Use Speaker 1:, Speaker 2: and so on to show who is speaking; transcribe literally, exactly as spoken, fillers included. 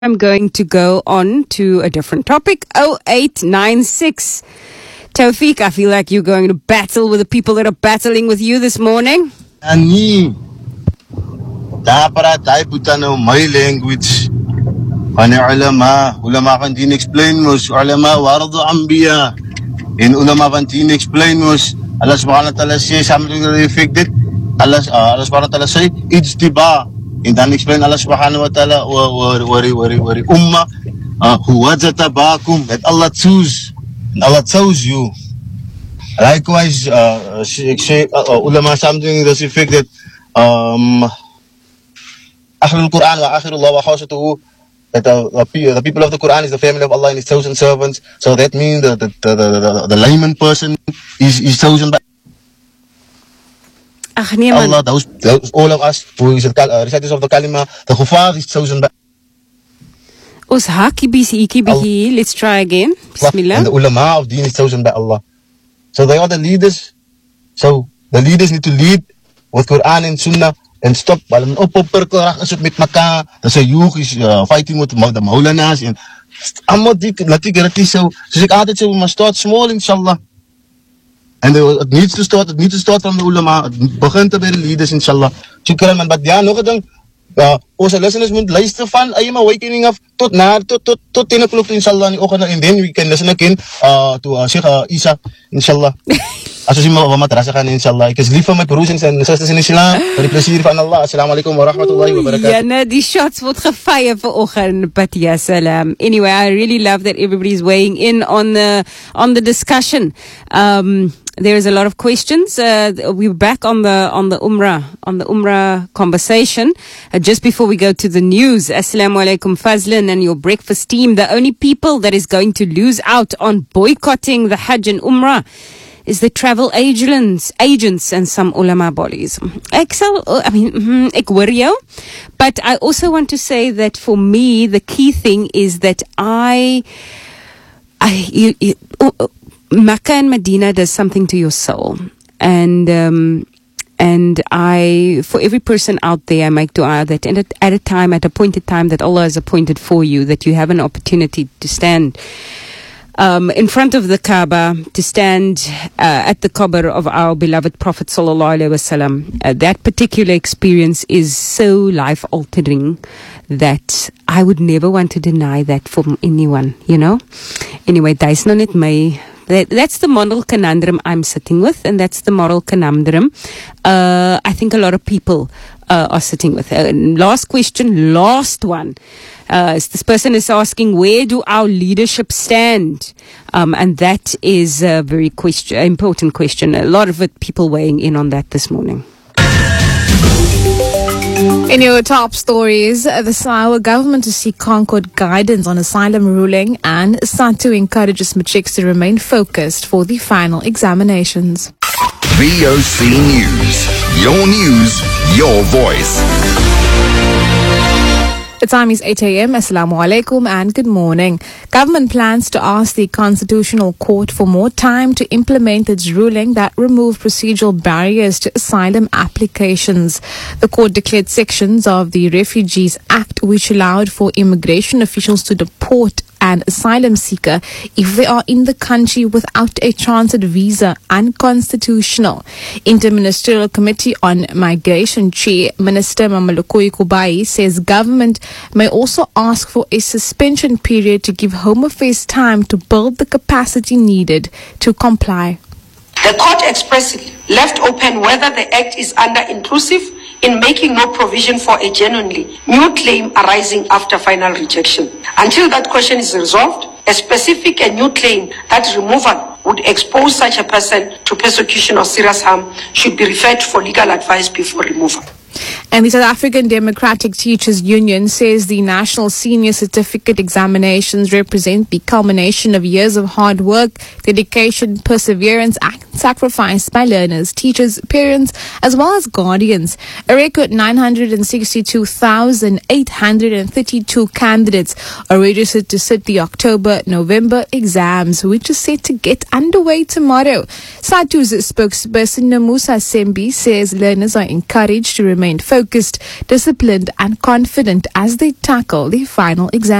Speaker 1: I'm going to go on to a different topic. oh eight nine six. Tawfiq, I feel like you're going to battle with the people that are battling with you this morning.
Speaker 2: Ani, dapat tayo puta na my language. Ani ulama, ulama kan din explain mus, ulama waradu anbiya. In ulama kan din explain mus, Allah subhanahu wa ta'ala says something affected. Allah Allah subhanahu wa ta'ala say ijtiba. In dan explain Allah subhanahu wa ta'ala wari wari wari umma who wajatabakum, that Allah choose, Allah chose you. Likewise, uh, uh, ulama something that's effect that um, Ahlul Quran wa Akhirullah wa Khawsatuhu, that uh, the, the people of the Quran is the family of Allah and His chosen servants. So that means that the, the, the, the, the layman person is, is chosen by
Speaker 1: Ach, nee,
Speaker 2: Allah. Those, those, all of us who is the uh, reciters of the Kalima, the Khufar is chosen by
Speaker 1: Us haki bisi iki bihi. Let's try again. Bismillah.
Speaker 2: And the ulama of Deen is chosen by Allah. So they are the leaders. So the leaders need to lead with Quran and Sunnah and stop. Walang opopperkel raak met mekaar. Dat sy youth is uh, fighting with the Maulanas en allemaal die latigaratie so. Dus ik altijd zo, maar start small inshallah. And it needs to start, it needs to start from the ulama. Het begint bij de leaders inshallah. Shukran man. But ja, nog een ding. Uh, onze listeners moet luisteren van I am awakening af tot na tot tot tot tien o'clock inshallah in die oggend, and then we can listen again uh, to uh, Sheikh uh, Isa inshallah. As ons maar madrasa gaan inshallah. Ek is lief vir my broers en susters in Islam. Vir die plesier van Allah. Assalamu alaikum wa rahmatullahi wa barakatuh.
Speaker 1: Ja, nou die shots word gefire vanoggend, but ja, salam. Anyway, I really love that everybody's weighing in on the on the discussion. Um There is a lot of questions. Uh, we're back on the on the Umrah on the Umrah conversation. Uh, just before we go to the news, Assalamu alaikum Fazlin and your breakfast team. The only people that is going to lose out on boycotting the Hajj and Umrah is the travel agents, agents and some ulama bodies. Ek sal, I mean, ek hoor jou, but I also want to say that for me, the key thing is that I, I, you, you, oh, Makkah and Medina does something to your soul. And, um, and I, for every person out there, I make dua that at, at a time, at a appointed time that Allah has appointed for you, that you have an opportunity to stand um, in front of the Kaaba, to stand uh, at the qabr of our beloved Prophet sallallahu alaihi wasallam. Uh, that particular experience is so life-altering that I would never want to deny that from anyone, you know. Anyway, dis nou net my. That, that's the moral conundrum I'm sitting with, and that's the moral conundrum uh, I think a lot of people uh, are sitting with. Uh, last question, last one. Uh, this person is asking, where do our leadership stand? Um, and that is a very question, important question. A lot of it, people weighing in on that this morning.
Speaker 3: In your top stories, the Sawa government to seek Concord guidance on asylum ruling, and SANTU encourages matrics to remain focused for the final examinations.
Speaker 4: V O C News. Your news, your voice.
Speaker 3: The time is eight a.m. Assalamu alaikum and good morning. Government plans to ask the Constitutional Court for more time to implement its ruling that removed procedural barriers to asylum applications. The court declared sections of the Refugees Act, which allowed for immigration officials to deport an asylum seeker if they are in the country without a transit visa, unconstitutional. Interministerial Committee on Migration Chair Minister Mamelukoi Kubai says government may also ask for a suspension period to give Home Affairs time to build the capacity needed to comply.
Speaker 5: The court expressly left open whether the Act is under-inclusive in making no provision for a genuinely new claim arising after final rejection. Until that question is resolved, a specific and new claim that removal would expose such a person to persecution or serious harm should be referred for legal advice before removal.
Speaker 3: And the South African Democratic Teachers Union says the National Senior Certificate Examinations represent the culmination of years of hard work, dedication, perseverance, and sacrifice by learners, teachers, parents, as well as guardians. A record nine hundred sixty-two thousand eight hundred thirty-two candidates are registered to sit the October-November exams, which is set to get underway tomorrow. SANTU's spokesperson Nomusa Sembi says learners are encouraged to remain remained focused, disciplined, and confident as they tackle the final exam.